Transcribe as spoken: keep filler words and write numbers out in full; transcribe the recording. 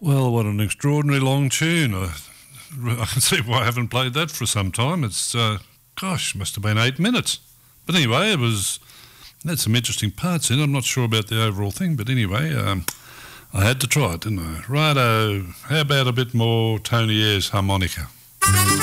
Well, what an extraordinary long tune. I, I can see why I haven't played that for some time. It's, uh, gosh, must have been eight minutes. But anyway, it was, it had some interesting parts in it. I'm not sure about the overall thing, but anyway, um, I had to try it, didn't I? Righto, how about a bit more Tony Ayres harmonica?